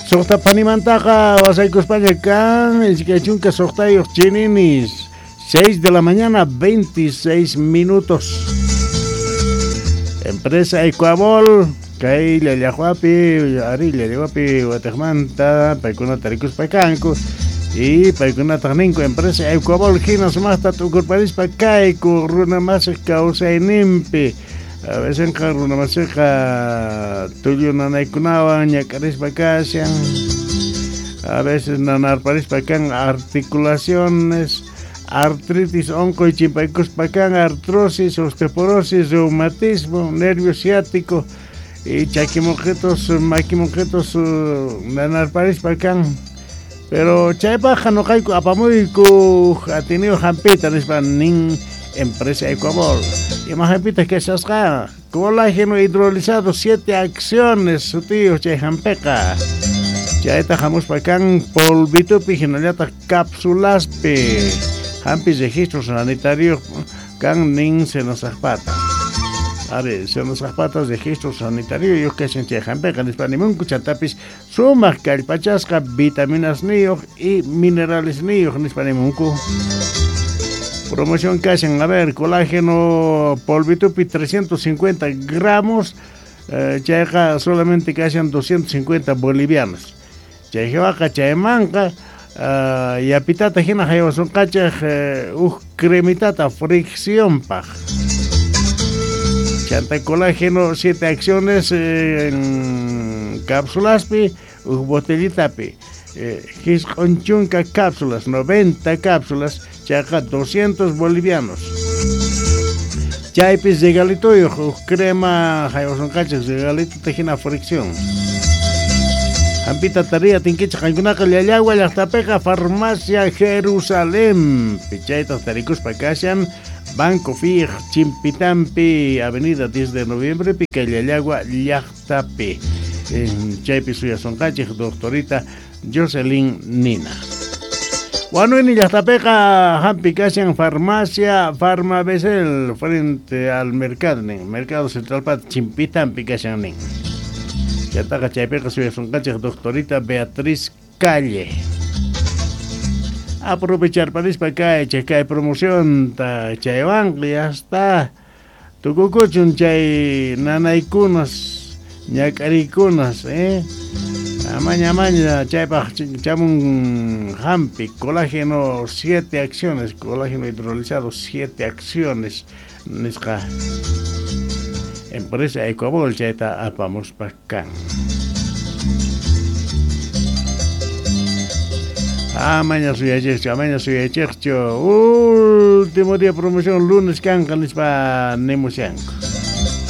Sokta Panimantaja, Wasaykuspaña kan, Iskachunka Soktayos Chininis, 6 de la mañana, 26 minutos. Empresa Ecuabol, Kay Leliahuapi, Ari Leliahuapi, Guatemanta, Paikuna Taricus Pacanco, y Paikuna Taninco, Empresa Ecuabol, Ginas Masta, Tucurparis Pacaico, Runa Masas Causa Nimpi. A veces en una maseja tuyo nanaikunaba ñacaris vacacian, a veces nanarparis pacan articulaciones, artritis, onco y chimpaicos pacan, artrosis, osteoporosis, reumatismo, nervio ciático y chaquimojetos, maquimojetos, nanarparis pacan. Pero chaipa no caico apamuico ha tenido jampita nispanin. Empresa Ecuabol. Y más repita que se haga colágeno hidrolizado 7 acciones, su tío Chejampeca. Ya está jamos pacan polvito piginolata cápsulas pe. Jampis registro sanitario can nin se nos zapata. A ver, se nos zapatas registro sanitario yo que se Chejampeca nispanimón cuchatapis sumas calpachasca vitaminas niyo y minerales niyo nispanimunku. Promoción que hacen, a ver, colágeno polvitupi 350 gramos, chayja solamente que hacen 250 bolivianos. Chayja vaca chaymanca, y apitata jina jaywa son cachaj, cremitata fricción paj. Chanta colágeno 7 acciones en cápsulas pi, botellita pi. His conchunca cápsulas, 90 cápsulas, chaca 200 bolivianos. Chaipis de galito y crema, jaiboson cachas de galito tejina fricción. Ampita tarea, tinquicha, jangunaca, liayagua, Llaqtapeca, Farmacia Jerusalén. Pichaitas taricus pacasian, Banco Fij, Chimpitampi, Avenida 10 de noviembre, Pica Liayagua, Llaqtape. En Chaipis son cachas, doctorita Jocelyn Nina. Bueno, en Llaqtapeca, Hampi Casian Farmacia Farma Besel, frente al mercado, Mercado Central Pat Chimpitampi Casian Nin. Yataca Chaypeca son cachas, doctorita Beatriz Calle. Aprovechar para acá, checa promoción, chayvan, ya está. Tucucuchun chay nanaykunas, ñacarikunas, Amaña, chaypa, chamun hampi, colágeno 7 acciones, colágeno hidrolizado 7 acciones, nisca. Empresa Ecuabol, chayta apamos pacan. Amaña suya checho, último día de promoción, lunes cancanis pa nemusianco.